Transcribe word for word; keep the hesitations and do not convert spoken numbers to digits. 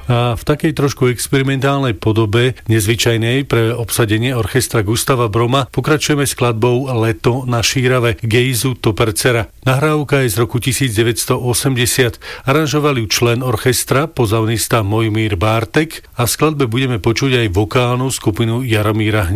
A v takej trošku experimentálnej podobe, nezvyčajnej pre obsadenie orchestra Gustava Broma, pokračujeme skladbou Leto na Šírave Gejzu Topercera. Nahrávka je z roku devätnásťstoosemdesiat. Aranžoval ju člen orchestra, pozavnista Mojmír Bártek a v skladbe budeme počuť aj vokálnu skupinu Jaromíra